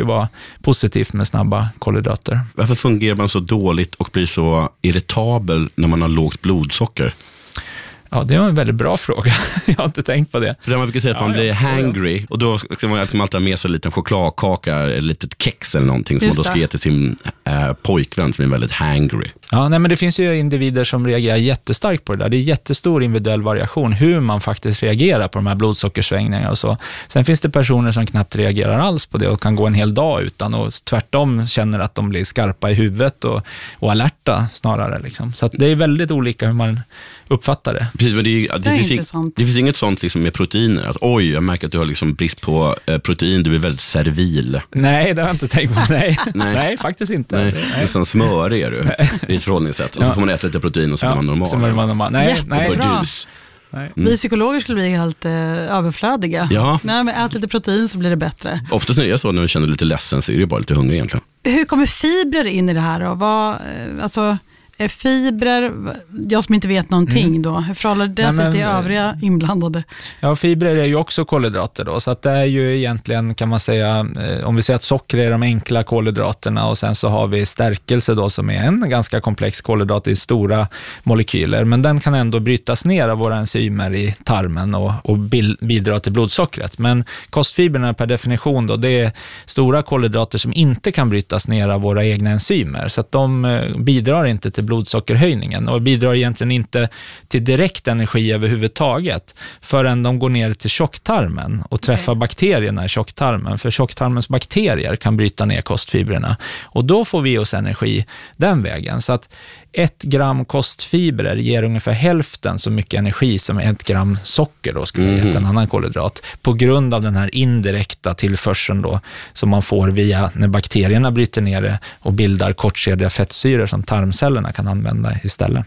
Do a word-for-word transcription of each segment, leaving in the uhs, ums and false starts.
ju vara positivt med snabba kolhydrater. Varför fungerar man så dåligt och blir så irritabel när man har lågt blodsocker? Ja, det är en väldigt bra fråga. Jag har inte tänkt på det. För det man brukar säga att man ja, blir ja, hangry ja. och då ska man alltid ha med sig en liten chokladkaka eller ett litet kex eller någonting som Just man då ska det. ge till sin äh, pojkvän som är väldigt hangry. Ja, nej, men det finns ju individer som reagerar jättestarkt på det där. Det är jättestor individuell variation hur man faktiskt reagerar på de här blodsockersvängningarna och så. Sen finns det personer som knappt reagerar alls på det och kan gå en hel dag utan och tvärtom känner att de blir skarpa i huvudet och, och alerta snarare. Liksom. Så att det är väldigt olika hur man uppfattar det. Precis, men det, är, det, Det är finns, intressant. det finns inget sånt liksom med proteiner. Att oj, jag märker att du har liksom brist på eh, protein, du är väldigt servil. Nej, det har jag inte tänkt på. Nej, Nej. nej faktiskt inte. Nej, Nej. nästan smörig är du i ett förhållningssätt. Och så Ja. får man äta lite protein och så blir man normal. så blir man normal. Nej, nej. Och Bra. ljus. nej. Vi psykologer skulle bli helt eh, överflödiga. Ja. Nej, men ät lite protein så blir det bättre. Oftast när det är så, när du känner dig lite ledsen så är det bara lite hungrig egentligen. Hur kommer fibrer in i det här då? Vad, eh, alltså, är fibrer, jag som inte vet någonting Mm. då, hur förhåller det Nej, sig men- till övriga inblandade? Ja, fibrer är ju också kolhydrater då, så att det är ju egentligen, kan man säga, eh, om vi säger att socker är de enkla kolhydraterna och sen så har vi stärkelse då som är en ganska komplex kolhydrat i stora molekyler, men den kan ändå brytas ner av våra enzymer i tarmen och, och bil, bidra till blodsockret. Men kostfibrerna per definition då, det är stora kolhydrater som inte kan brytas ner av våra egna enzymer, så att de eh, bidrar inte till blodsockerhöjningen och bidrar egentligen inte till direkt energi överhuvudtaget förrän de går ner till tjocktarmen och träffar Okej. bakterierna i tjocktarmen. För tjocktarmens bakterier kan bryta ner kostfibrerna och då får vi oss energi den vägen. Så att ett gram kostfibrer ger ungefär hälften så mycket energi som ett gram socker då skulle Mhm. ge en annan kolhydrat på grund av den här indirekta tillförseln då som man får via när bakterierna bryter ner det och bildar kortkedjiga fettsyror som tarmcellerna kan använda istället.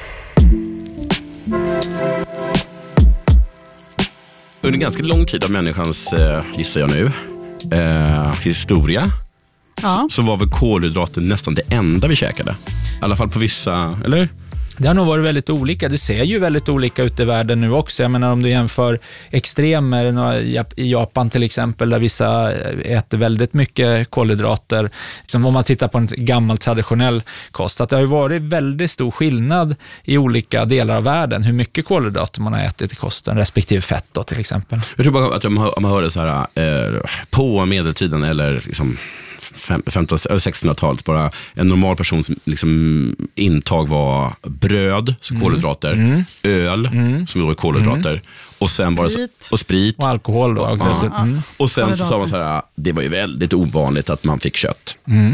Under ganska lång tid av människans, eh, gissar jag nu, eh, historia Ja. så var väl kolhydrater nästan det enda vi käkade. I alla fall på vissa, eller? Det har nog varit väldigt olika. Det ser ju väldigt olika ut i världen nu också. Jag menar om du jämför extremer i Japan till exempel där vissa äter väldigt mycket kolhydrater. Liksom om man tittar på en gammal traditionell kost. Att det har ju varit väldigt stor skillnad i olika delar av världen hur mycket kolhydrater man har ätit i kosten respektive fett då till exempel. Jag tror bara att om man hör, om man hör det så här eh, på medeltiden eller liksom femton eller sextonhundratalet, bara en normal persons liksom intag var bröd, så kolhydrater, Mm. öl, Mm. som då är kolhydrater, och sen bara så, Sprit. och sprit. Och alkohol då. Och, Ja. dessutom, mm. Och sen så sa man Kolhydrater. så här, det var ju väldigt ovanligt att man fick kött. Mm.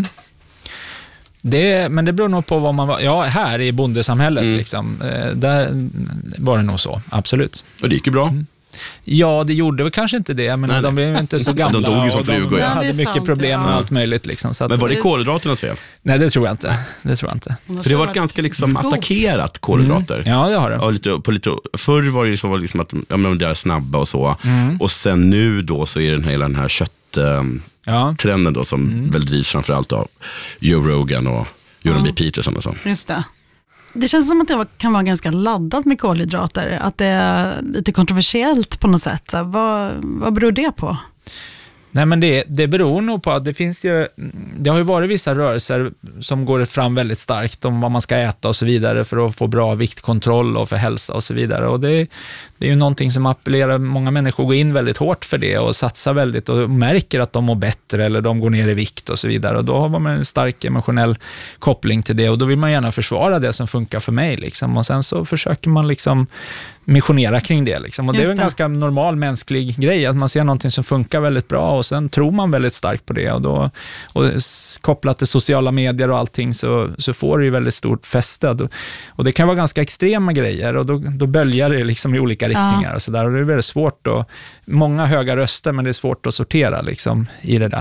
Det, men det beror nog på vad man var. Ja, här i bondesamhället Mm. liksom, eh, där var det nog så, absolut. Och det gick ju bra. Ja, det gjorde väl kanske inte det, men Nej, de blev inte så gamla. De dog ju som och flugor, De ja. hade Ja, det är mycket sant, problem med ja. allt möjligt. Liksom, så att, Men var det kolhydraternas fel? nej, det tror jag inte. Det tror jag inte. För det har varit ganska liksom Skog. attackerat kolhydrater. Ja, det har det. Ja, lite, på lite, förr var det ju så liksom att ja, men de där är snabba och så. Mm. Och sen nu då så är den hela den här kötttrenden Ja. då som Mm. väl drivs framförallt av Joe Rogan och Jordan B. Peterson och så. Just det. Det känns som att det var- kan vara ganska laddat med kolhydrater. Att det är lite kontroversiellt på något sätt. Så vad, vad beror det på? Nej, men det, det beror nog på att det finns ju, det har ju varit vissa rörelser som går fram väldigt starkt om vad man ska äta och så vidare för att få bra viktkontroll och för hälsa och så vidare. Och det, det är ju någonting som appellerar, många människor går in väldigt hårt för det och satsar väldigt och märker att de mår bättre eller de går ner i vikt och så vidare. Och då har man en stark emotionell koppling till det och då vill man gärna försvara det som funkar för mig. Liksom. Och sen så försöker man liksom missionera kring det. Liksom. Och det är Just en det. ganska normal mänsklig grej att man ser någonting som funkar väldigt bra och sen tror man väldigt starkt på det och då och s- kopplat till sociala medier och allting så, så får det ju väldigt stort fäste och, och det kan vara ganska extrema grejer och då, då böljar det liksom i olika riktningar och så där och det är väldigt svårt och många höga röster men det är svårt att sortera liksom i det där.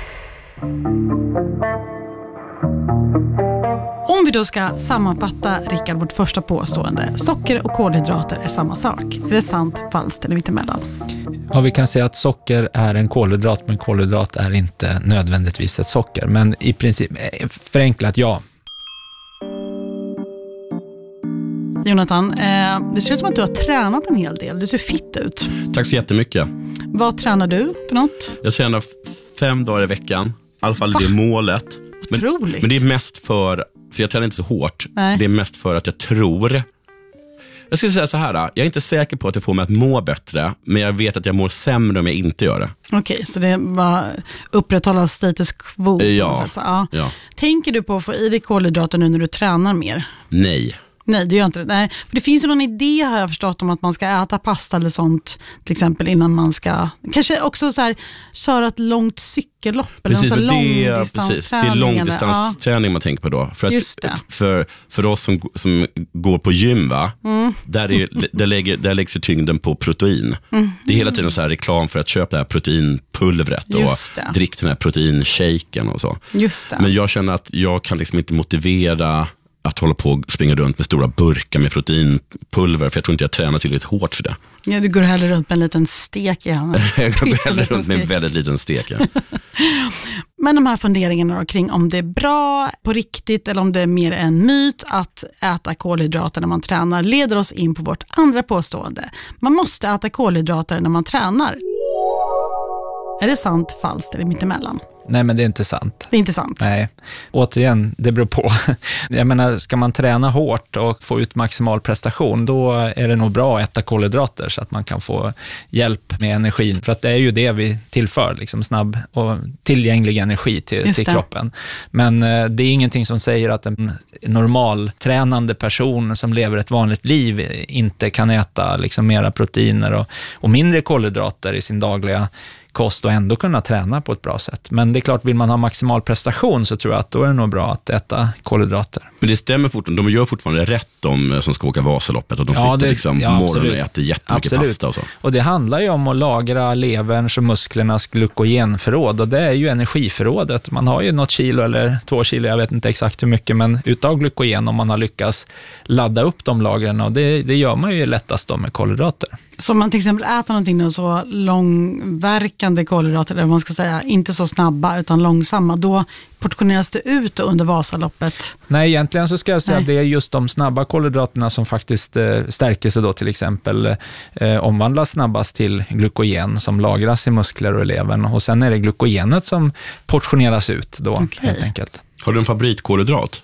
Om vi då ska sammanfatta, Rickard, vårt första påstående. Socker och kolhydrater är samma sak. Är det sant, falskt eller mittemellan? Ja, vi kan säga att socker är en kolhydrat men kolhydrat är inte nödvändigtvis ett socker men i princip förenklat ja. Jonathan, eh, det ser ut som att du har tränat en hel del. Du ser fit ut. Tack så jättemycket. Vad tränar du för något? Jag tränar f- fem dagar i veckan. I alla fall är det målet. Men, Otroligt. men det är mest för, för jag tränar inte så hårt. Nej. Det är mest för att jag tror. Jag skulle säga så här, jag är inte säker på att jag får mig att må bättre, men jag vet att jag mår sämre om jag inte gör det. Okej, okay, så det är bara upprätthålla status quo. Ja, så ja. ja. Tänker du på att få i dig kolhydrater nu när du tränar mer? Nej. Nej, det gör inte det. Nej. För det finns ju någon idé, har jag förstått, om att man ska äta pasta eller sånt till exempel innan man ska, kanske också så här, köra ett långt cykellopp. Precis, eller det, långdistansträning. precis, det är långdistansträning ja. man tänker på då. För, att, för, för oss som, som går på gym, va? Mm. Där, är, där, lägger, där läggs ju tyngden på protein. Mm. Det är hela tiden så här reklam för att köpa det här proteinpulvret och drick den här proteinshaken och så. Just det. Men jag känner att jag kan liksom inte motivera att hålla på och springa runt med stora burkar med proteinpulver, för jag tror inte jag tränar tillräckligt hårt för det. Ja, du går hellre runt med en liten stek i handen. Jag går hellre runt med en väldigt liten stek. Ja. Men de här funderingarna då kring om det är bra på riktigt eller om det är mer en myt att äta kolhydrater när man tränar leder oss in på vårt andra påstående. Man måste äta kolhydrater när man tränar. Är det sant, falskt eller mittemellan? Nej, men det är inte sant. Det är inte sant. Nej, återigen, det beror på. Jag menar, ska man träna hårt och få ut maximal prestation, då är det nog bra att äta kolhydrater så att man kan få hjälp med energin. För att det är ju det vi tillför, liksom snabb och tillgänglig energi till, till kroppen. Men eh, det är ingenting som säger att en normal tränande person som lever ett vanligt liv inte kan äta liksom mera proteiner och, och mindre kolhydrater i sin dagliga kost och ändå kunna träna på ett bra sätt. Men det är klart, vill man ha maximal prestation så tror jag att då är det nog bra att äta kolhydrater. Men det stämmer fortfarande, de gör fortfarande rätt, de som ska åka Vasaloppet, och de ja, sitter det, liksom ja, morgonen och äter jättemycket absolut. pasta och så. Och det handlar ju om att lagra leverns och musklernas glykogenförråd, och det är ju energiförrådet. Man har ju något kilo eller två kilo, jag vet inte exakt hur mycket, men utav glykogen om man har lyckats ladda upp de lagren, och det, det gör man ju lättast då med kolhydrater. Så om man till exempel äter någonting så långverkande kolhydrater, eller man ska säga, inte så snabba utan långsamma, då portioneras det ut under Vasaloppet? Nej, egentligen så ska jag säga Nej. att det är just de snabba kolhydraterna som faktiskt eh, stärker sig då till exempel eh, omvandlas snabbast till glykogen som lagras i muskler och levern, och sen är det glykogenet som portioneras ut då okay. helt enkelt. Har du en favoritkolhydrat?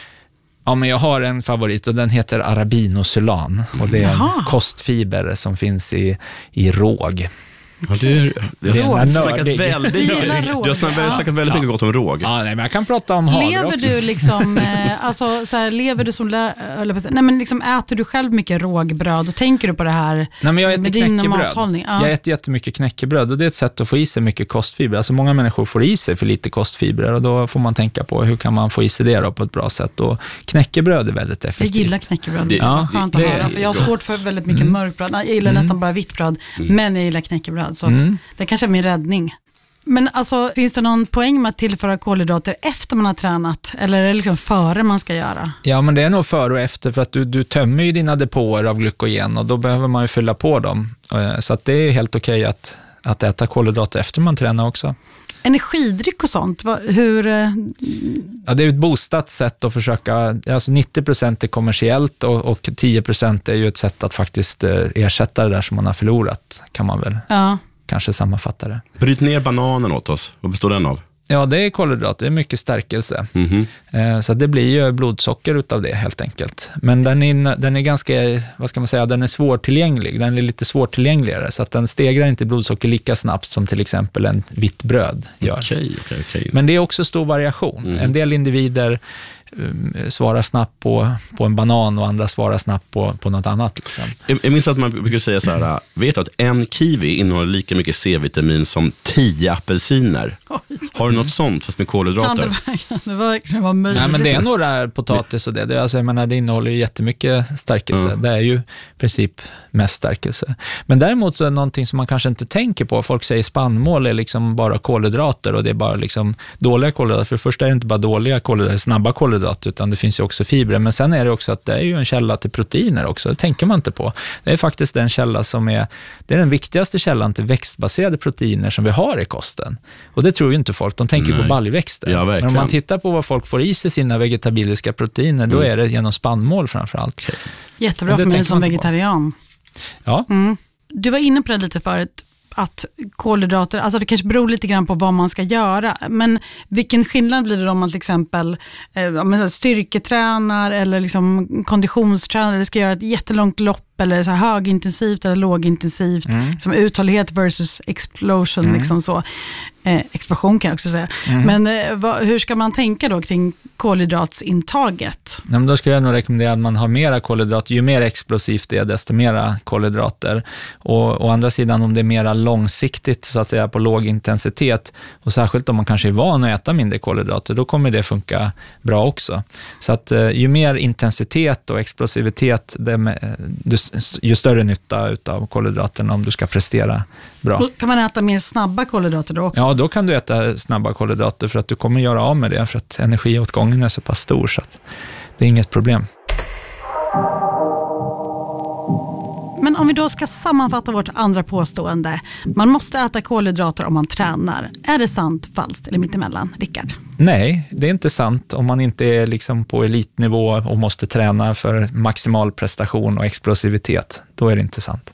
Ja, men jag har en favorit och den heter arabinosylan, och det är Jaha. en kostfiber som finns i, i råg. Ja, det är, det är har snackat väldigt, du har snackat väldigt ja. mycket gott om råg. Ja, nej, men jag kan prata om havre lever också. Du liksom, eh, alltså, så här, lever du som, nej, men liksom, äter du själv mycket rågbröd och tänker du på det här? Nej, men jag äter knäckebröd. Ja. Jag äter jättemycket knäckebröd, och det är ett sätt att få i sig mycket kostfibrer. Alltså många människor får i sig för lite kostfibrer, och då får man tänka på hur kan man få i sig det då på ett bra sätt, och knäckebröd är väldigt effektivt. Jag gillar knäckebröd, det, ja, skönt att höra, för jag har svårt för väldigt mycket mm. mörkbröd. Jag gillar mm. nästan bara vitt bröd, mm. men jag gillar knäckebröd, så att mm. det kanske är min räddning. Men alltså, finns det någon poäng med att tillföra kolhydrater efter man har tränat, eller är det liksom före man ska göra? Ja, men det är nog före och efter, för att du, du tömmer ju dina depåer av glykogen, och då behöver man ju fylla på dem. Så att det är helt okej att, att äta kolhydrater efter man tränar också. Energidryck och sånt, hur? Ja, det är ett boostat sätt att försöka, alltså nittio procent är kommersiellt och, och tio procent är ju ett sätt att faktiskt ersätta det där som man har förlorat, kan man väl ja. kanske sammanfatta det. Bryt ner bananen åt oss, vad består den av? Ja, det är kolhydrat, det är mycket stärkelse. Mm-hmm. Så det blir ju blodsocker utav det helt enkelt. Men den är, den är ganska, vad ska man säga, den är svårtillgänglig. Den är lite svårtillgängligare, så att den stegrar inte blodsocker lika snabbt som till exempel en vitt bröd gör. Okay, okay, okay. Men det är också stor variation. Mm. En del individer um, svarar snabbt på, på en banan, och andra svarar snabbt på, på något annat. Liksom. Jag, jag minns att man brukar säga så här, vet du att en kiwi innehåller lika mycket C-vitamin som tio apelsiner? Oj. Har du något sånt fast med kolhydrater? Kan det, kan det verkligen vara möjligt? Nej, men det är några potatis och det. Det, alltså, jag menar, det innehåller ju jättemycket stärkelse. Mm. Det är ju i princip mest stärkelse. Men däremot så är det någonting som man kanske inte tänker på. Folk säger spannmål är liksom bara kolhydrater, och det är bara liksom dåliga kolhydrater. För först är det inte bara dåliga kolhydrater, snabba kolhydrater, utan det finns ju också fibrer. Men sen är det också att det är ju en källa till proteiner också. Det tänker man inte på. Det är faktiskt den källa som är, det är den viktigaste källan till växtbaserade proteiner som vi har i kosten. Och det tror ju inte folk. De tänker Nej. på baljväxter. Ja, men om man tittar på vad folk får i sig sina vegetabiliska proteiner, mm. då är det genom spannmål framförallt. Jättebra för mig som vegetarian. Ja. Mm. Du var inne på det lite förut. att kolhydrater, alltså det kanske beror lite grann på vad man ska göra, men vilken skillnad blir det om man till exempel eh, styrketränar eller liksom konditionstränar eller ska göra ett jättelångt lopp eller så här högintensivt eller lågintensivt, mm. som uthållighet versus explosion, mm. liksom så. Eh, explosion kan jag också säga. Mm. Men eh, vad, hur ska man tänka då kring kolhydratsintaget? Ja, men då skulle jag nog rekommendera att man har mera kolhydrater. Ju mer explosivt det är, desto mera kolhydrater. Och å andra sidan, om det är mera långsiktigt så att säga på låg intensitet, och särskilt om man kanske är van att äta mindre kolhydrater, då kommer det funka bra också. Så att eh, ju mer intensitet och explosivitet, det, ju större nytta utav kolhydraterna om du ska prestera bra. Och kan man äta mer snabba kolhydrater då också? Ja, då kan du äta snabba kolhydrater för att du kommer göra av med det, för att energiåtgången är så pass stor så att det är inget problem. Men om vi då ska sammanfatta vårt andra påstående, man måste äta kolhydrater om man tränar. Är det sant, falskt eller mittemellan, Rickard? Nej, det är inte sant om man inte är liksom på elitnivå och måste träna för maximal prestation och explosivitet. Då är det inte sant.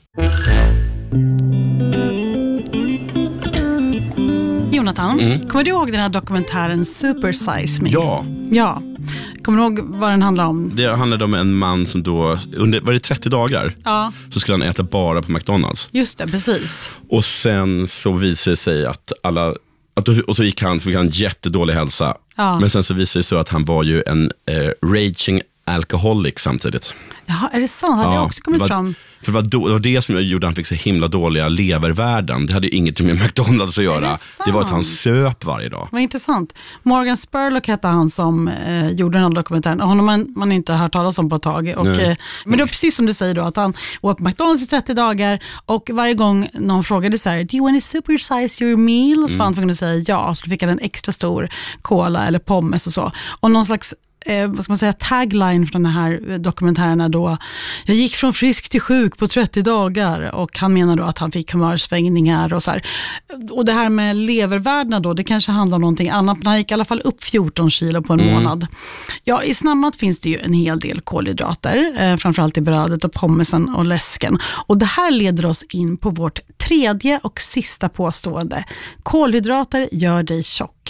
Jonathan, mm. kommer du ihåg den här dokumentären Super Size Me? Ja. Ja. Kommer du ihåg vad den handlar om? Det handlade om en man som då, under var det trettio dagar, ja. så skulle han äta bara på McDonalds. Just det, precis. Och sen så visade det sig att alla, att, och så gick han, fick han jättedålig hälsa. Ja. Men sen så visade det sig att han var ju en eh, raging alcoholic samtidigt. Jaha, är det sant? Hade ja, jag också kommit var, fram? För det var, då, det var det som gjorde att han fick så himla dåliga levervärden. Det hade ju inget med McDonalds att göra. Det, det var att han söp varje dag. Vad intressant. Morgan Spurlock hette han som eh, gjorde den här dokumentären. Honom man, man inte hört talas om på ett tag. Och, eh, men det var precis som du säger då, att han åt på McDonalds i trettio dagar och varje gång någon frågade så här, do you want to supersize your meal? Så mm. var han tvungen att säga ja, så fick han en extra stor cola eller pommes och så. Och någon slags Eh, vad ska man säga, tagline från den här dokumentären är då, jag gick från frisk till sjuk på trettio dagar, och han menar då att han fick humörsvängningar och så här. Och det här med levervärdena då, det kanske handlar om någonting annat, men han gick i alla fall upp fjorton kilo på en mm. månad. Ja, i snabbmat finns det ju en hel del kolhydrater, eh, framförallt i brödet och pommesen och läsken. Och det här leder oss in på vårt tredje och sista påstående. Kolhydrater gör dig tjock.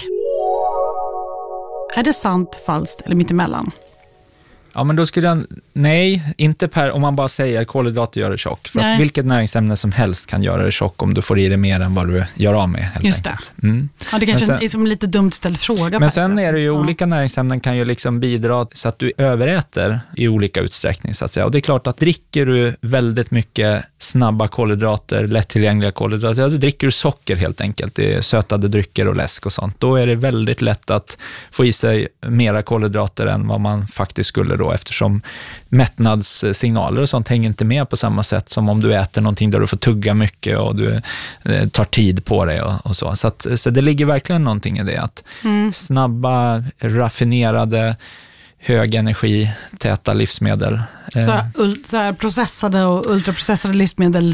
Är det sant, falskt eller mittemellan? Ja, men då skulle jag, nej, inte per, om man bara säger kolhydrater gör det tjock. För att vilket näringsämne som helst kan göra det tjock om du får i det mer än vad du gör av med. Helt Just enkelt. det. Mm. Ja, det kanske sen, är som en lite dumt ställd fråga. Men sen är det ju ja. olika näringsämnen kan ju liksom bidra så att du överäter i olika utsträckning så att säga. Och det är klart att dricker du väldigt mycket snabba kolhydrater, lättillgängliga kolhydrater, alltså dricker du socker helt enkelt, det är sötade drycker och läsk och sånt, då är det väldigt lätt att få i sig mera kolhydrater än vad man faktiskt skulle då, eftersom mättnadssignaler och sånt hänger inte med på samma sätt som om du äter någonting där du får tugga mycket och du eh, tar tid på dig och, och så. Så, att, så det ligger verkligen någonting i det, att mm. snabba, raffinerade, hög energi, täta livsmedel. Så här, så här processade och ultraprocessade livsmedel.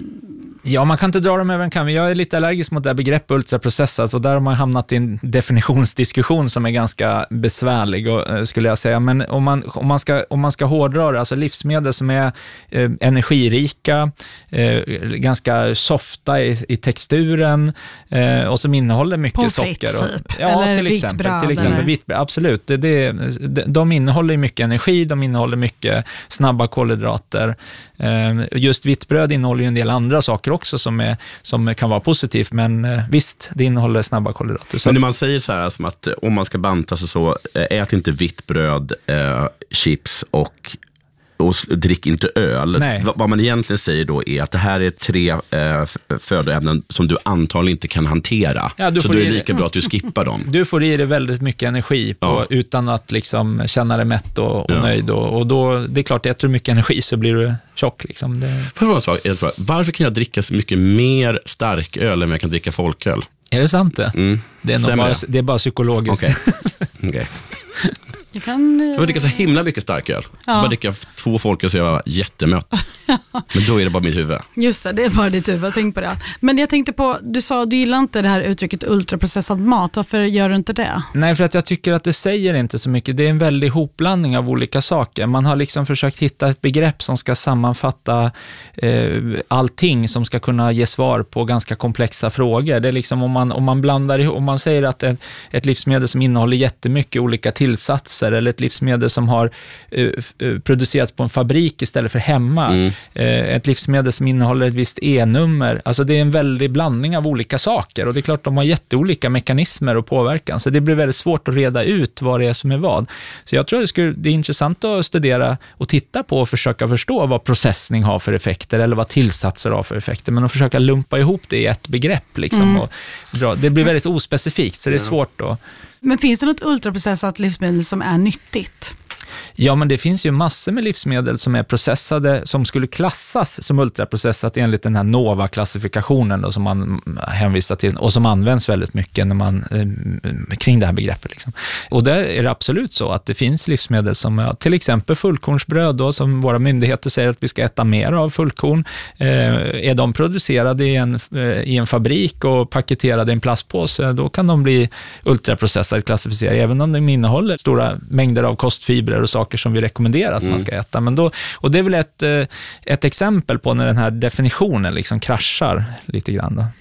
Ja, man kan inte dra dem över en kam. Jag är lite allergisk mot det här begreppet ultraprocessat, och där har man hamnat i en definitionsdiskussion som är ganska besvärlig, och, skulle jag säga. Men om man, om man, ska, om man ska hårdra det, alltså livsmedel som är eh, energirika, eh, ganska softa i, i texturen eh, och som innehåller mycket Pommes socker. frites, och, typ. Ja, eller till exempel, vitt till exempel vittbröd. Absolut. Det, det, de, de innehåller mycket energi, de innehåller mycket snabba kolhydrater. Eh, just vittbröd innehåller ju en del andra saker också som, är, som kan vara positivt, men eh, visst, det innehåller snabba kolhydrater. Så men när man säger så här som att eh, om man ska banta sig så, eh, ät inte vitt bröd, eh, chips och och drick inte öl. Nej. V- vad man egentligen säger då är att det här är tre eh, födoämnen som du antagligen inte kan hantera. Ja, så det är lika bra att du skippar dem. Du får i dig väldigt mycket energi på, ja. utan att liksom känna dig mätt och, och ja. nöjd. Och, och då, det är klart, äter du mycket energi så blir du tjock. Liksom. Det... Varför kan jag dricka så mycket mer stark öl än jag kan dricka folköl? Är det sant det? Mm. Det, är nog bara, det är bara psykologiskt. Okej. Okay. Okay. Jag kan... Jag dricka så himla mycket starköl. Ja. Jag bara dricka två folköl så jag var jättemött. Men då är det bara mitt huvud. Just det, det är bara ditt huvud. Tänk på det. Men jag tänkte på, du sa du gillar inte det här uttrycket ultraprocessad mat. Varför gör du inte det? Nej, för att jag tycker att det säger inte så mycket. Det är en väldig hopblandning av olika saker. Man har liksom försökt hitta ett begrepp som ska sammanfatta eh, allting som ska kunna ge svar på ganska komplexa frågor. Det är liksom om man, om man blandar ihop, om man säger att ett, ett livsmedel som innehåller jättemycket olika tillsatser eller ett livsmedel som har eh, producerats på en fabrik istället för hemma. Mm. Eh, ett livsmedel som innehåller ett visst E-nummer. Alltså det är en väldig blandning av olika saker och det är klart de har jätteolika mekanismer och påverkan. Så det blir väldigt svårt att reda ut vad det är som är vad. Så jag tror att det, skulle, det är intressant att studera och titta på och försöka förstå vad processning har för effekter eller vad tillsatser har för effekter. Men att försöka lumpa ihop det i ett begrepp liksom. Mm. Och dra, det blir väldigt ospecifikt så det är svårt att... Men finns det något ultraprocessat livsmedel som är nyttigt? Ja, men det finns ju massor med livsmedel som är processade som skulle klassas som ultraprocessat enligt den här NOVA-klassifikationen då, som man hänvisar till och som används väldigt mycket när man, eh, kring det här begreppet. Liksom. Och där är det absolut så att det finns livsmedel som ja, till exempel fullkornsbröd då, som våra myndigheter säger att vi ska äta mer av fullkorn. Eh, är de producerade i en, eh, i en fabrik och paketerade i en plastpåse, då kan de bli ultraprocessade klassificerade, även om de innehåller stora mängder av kostfibrer och saker som vi rekommenderar att mm. man ska äta. Men då, och det är väl ett, ett exempel på när den här definitionen liksom kraschar lite grann då.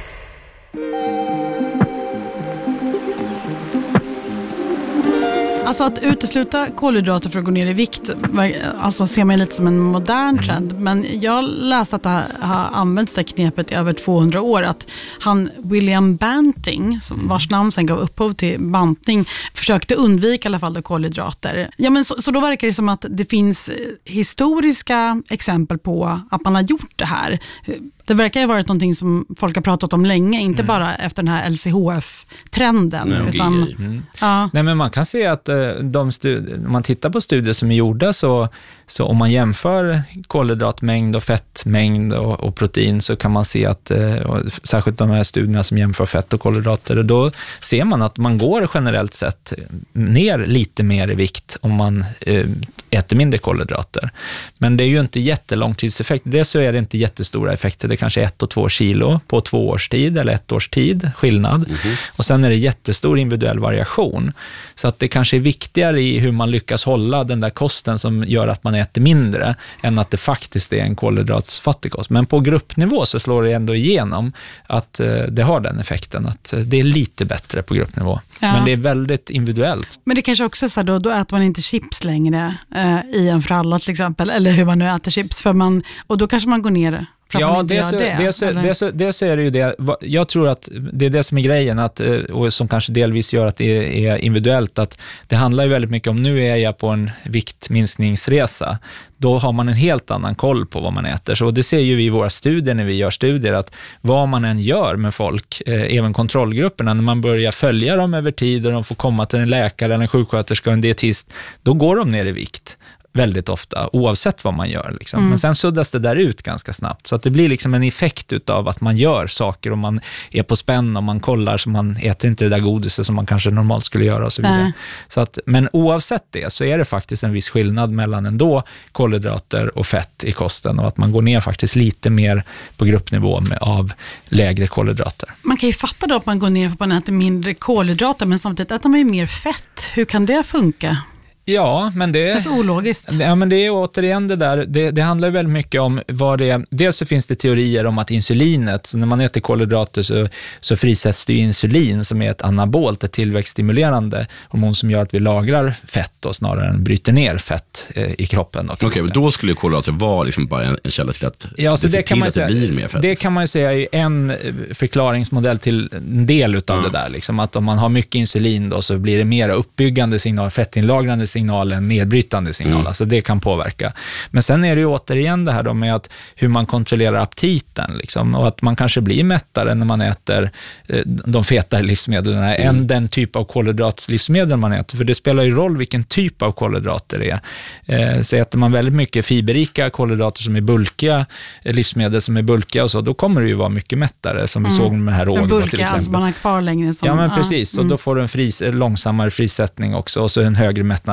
Alltså att utesluta kolhydrater för att gå ner i vikt, alltså ser man lite som en modern trend. Men jag läste att det har använts det knepet i över tvåhundra år. Att han, William Banting, som vars namn sen gav upphov till bantning, försökte undvika i alla fall då kolhydrater. Ja, men så, så då verkar det som att det finns historiska exempel på att man har gjort det här. Det verkar ha varit någonting som folk har pratat om länge, inte mm. bara efter den här L C H F-trenden. Nej, utan, mm. ja. Nej, men man kan se att de studi- om man tittar på studier som är gjorda så, så om man jämför kolhydratmängd och fettmängd och, och protein så kan man se att, och särskilt de här studierna som jämför fett och kolhydrater, då ser man att man går generellt sett ner lite mer i vikt om man eh, äter mindre kolhydrater. Men det är ju inte jättelångtidseffekt. Det så är det inte jättestora effekter. Det är kanske ett och två kilo på två års tid eller ett års tid skillnad. Mm-hmm. Och sen är det jättestor individuell variation. Så att det kanske är viktigare i hur man lyckas hålla den där kosten som gör att man äter mindre än att det faktiskt är en kolhydratsfattig kost. Men på gruppnivå så slår det ändå igenom att det har den effekten. Att det är lite bättre på gruppnivå. Ja. Men det är väldigt individuellt. Men det kanske också är så här då, då äter man inte chips längre eh, i en fralla till exempel. Eller hur man nu äter chips. För man, och då kanske man går ner. Ja, dels det, det, det, det är det ju det. Jag tror att det är det som är grejen att, och som kanske delvis gör att det är individuellt, att det handlar ju väldigt mycket om, nu är jag på en viktminskningsresa. Då har man en helt annan koll på vad man äter. Så det ser ju vi i våra studier när vi gör studier, att vad man än gör med folk, eh, även kontrollgrupperna, när man börjar följa dem över tid och de får komma till en läkare eller en sjuksköterska och en dietist, då går de ner i vikt. Väldigt ofta, oavsett vad man gör. Liksom. Mm. Men sen suddas det där ut ganska snabbt. Så att det blir liksom en effekt utav att man gör saker och man är på spänn och man kollar så man äter inte det där godiset som man kanske normalt skulle göra och så vidare. Så att, men oavsett det så är det faktiskt en viss skillnad mellan ändå kolhydrater och fett i kosten och att man går ner faktiskt lite mer på gruppnivå med, av lägre kolhydrater. Man kan ju fatta då att man går ner för att man äter mindre kolhydrater men samtidigt äter man ju mer fett. Hur kan det funka? Ja, men det är så ologiskt. Ja, men det är återigen det där. Det, det handlar väldigt mycket om vad det är. Dels så finns det teorier om att insulinet, så när man äter kolhydrater så, så frisätts det insulin som är ett anabolt, ett tillväxtstimulerande hormon som gör att vi lagrar fett då, snarare än bryter ner fett eh, i kroppen. Okej, okay, men då skulle kolhydrater vara liksom bara en, en källa till att ja, så det, det, kan man säga, det blir mer fett. Det kan man ju säga är en förklaringsmodell till en del utav mm. det där. Liksom, att om man har mycket insulin då, så blir det mer uppbyggande signal, fettinlagrande signalen, nedbrytande signal. Mm. Alltså det kan påverka. Men sen är det ju återigen det här då med att hur man kontrollerar aptiten liksom, och att man kanske blir mättare när man äter eh, de fetare livsmedlen mm. än den typ av kolhydratslivsmedel man äter. För det spelar ju roll vilken typ av kolhydrater det är. Eh, så äter man väldigt mycket fiberrika kolhydrater som är bulkiga, eh, livsmedel som är bulkiga och så, då kommer det ju vara mycket mättare som mm. vi såg med det här råget till exempel. Alltså man har kvar längre som, ja, men precis. Ja. Mm. Och då får du en fris, långsammare frisättning också och så en högre mättnads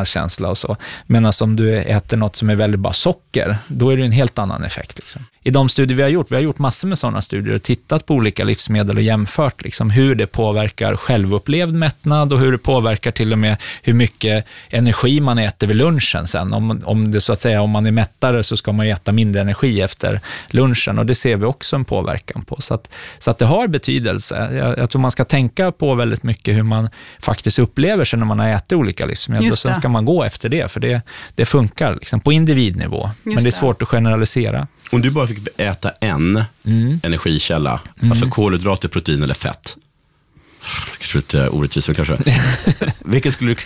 magkänsla och så. Men alltså, om du äter något som är väldigt bara socker, då är det en helt annan effekt. Liksom. I de studier vi har gjort, vi har gjort massor med sådana studier och tittat på olika livsmedel och jämfört liksom, hur det påverkar självupplevd mättnad och hur det påverkar till och med hur mycket energi man äter vid lunchen sen. Om, om det så att säga, om man är mättare så ska man äta mindre energi efter lunchen, och det ser vi också en påverkan på. Så att, så att det har betydelse. Jag, jag tror man ska tänka på väldigt mycket hur man faktiskt upplever sig när man har ätit olika livsmedel, och sen ska man gå efter det, för det, det funkar liksom på individnivå. Just men det är svårt att generalisera. Om du bara fick äta en mm. energikälla, mm. alltså kolhydrater, protein eller fett, kanske lite orättvist kanske, vilket skulle du klara?